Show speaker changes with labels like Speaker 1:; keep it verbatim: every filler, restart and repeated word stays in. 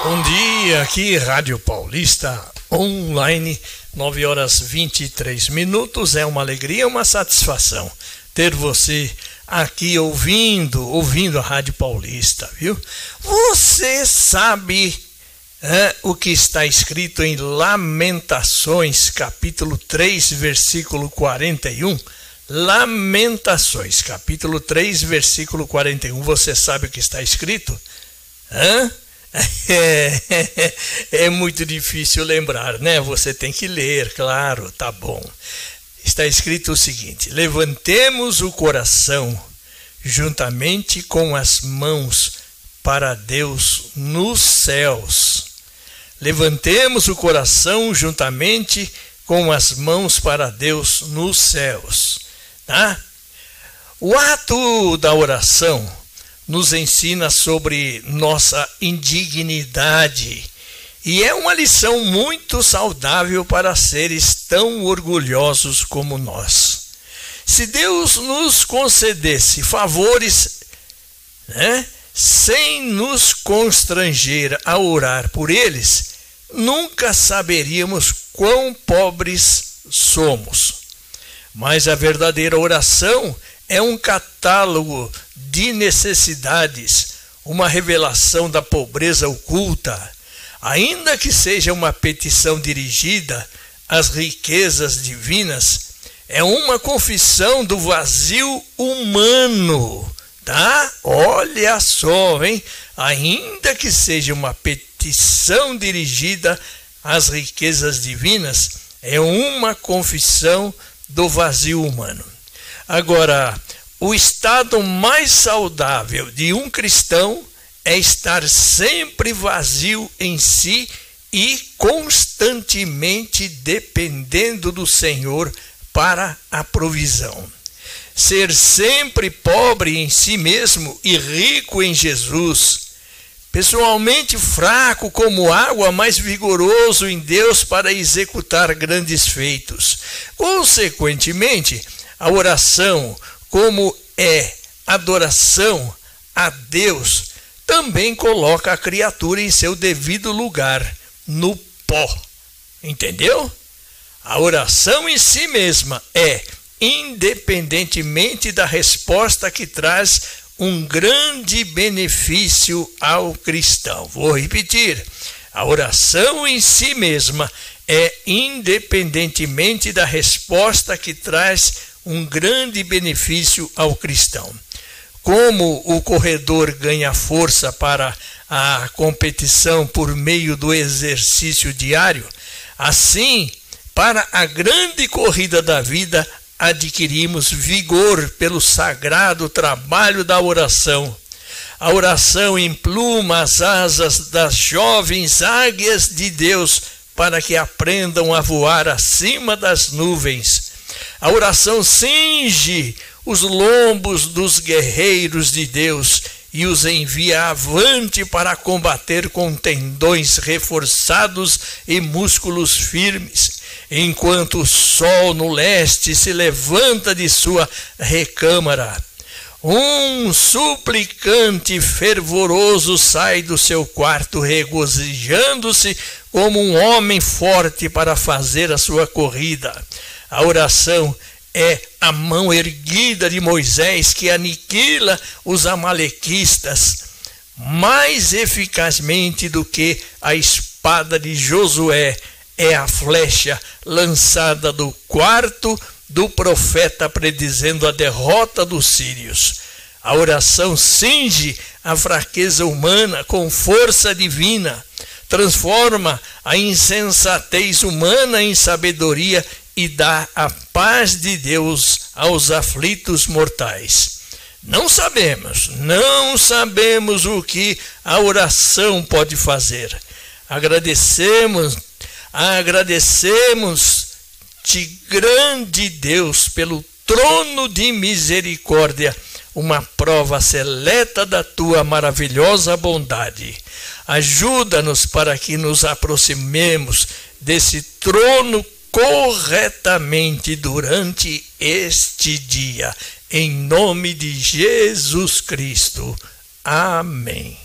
Speaker 1: Bom dia, aqui Rádio Paulista Online, nove horas e vinte e três minutos. É uma alegria, uma satisfação ter você aqui ouvindo, ouvindo a Rádio Paulista, viu? Você sabe é, o que está escrito em Lamentações, capítulo três, versículo quarenta e um? Lamentações, capítulo três, versículo quarenta e um. Você sabe o que está escrito? Hã? É, é muito difícil lembrar, né? Você tem que ler, claro, tá bom. Está escrito o seguinte: levantemos o coração juntamente com as mãos para Deus nos céus. Levantemos o coração juntamente com as mãos para Deus nos céus, tá? O ato da oração nos ensina sobre nossa indignidade e é uma lição muito saudável para seres tão orgulhosos como nós. Se Deus nos concedesse favores, né, sem nos constranger a orar por eles, nunca saberíamos quão pobres somos. Mas a verdadeira oração é um catálogo de necessidades, uma revelação da pobreza oculta, ainda que seja uma petição dirigida às riquezas divinas, é uma confissão do vazio humano, tá? Olha só, hein? Ainda que seja uma petição dirigida às riquezas divinas, é uma confissão do vazio humano. Agora, o estado mais saudável de um cristão é estar sempre vazio em si e constantemente dependendo do Senhor para a provisão. Ser sempre pobre em si mesmo e rico em Jesus. Pessoalmente fraco como água, mas vigoroso em Deus para executar grandes feitos. Consequentemente, a oração, como é adoração a Deus, também coloca a criatura em seu devido lugar, no pó. Entendeu? A oração em si mesma é, independentemente da resposta, que traz um grande benefício ao cristão. Vou repetir. A oração em si mesma é, independentemente da resposta, que traz um grande benefício ao cristão. Como o corredor ganha força para a competição por meio do exercício diário, assim, para a grande corrida da vida, adquirimos vigor pelo sagrado trabalho da oração. A oração empluma as asas das jovens águias de Deus para que aprendam a voar acima das nuvens. A oração cinge os lombos dos guerreiros de Deus e os envia avante para combater com tendões reforçados e músculos firmes, enquanto o sol no leste se levanta de sua recâmara. Um suplicante fervoroso sai do seu quarto regozijando-se como um homem forte para fazer a sua corrida. A oração é a mão erguida de Moisés que aniquila os amalequistas mais eficazmente do que a espada de Josué. É a flecha lançada do quarto do profeta predizendo a derrota dos sírios. A oração cinge a fraqueza humana com força divina, transforma a insensatez humana em sabedoria e dá a paz de Deus aos aflitos mortais. Não sabemos, não sabemos o que a oração pode fazer. Agradecemos, agradecemos-te, grande Deus, pelo trono de misericórdia, uma prova seleta da tua maravilhosa bondade. Ajuda-nos para que nos aproximemos desse trono corretamente durante este dia, em nome de Jesus Cristo. Amém.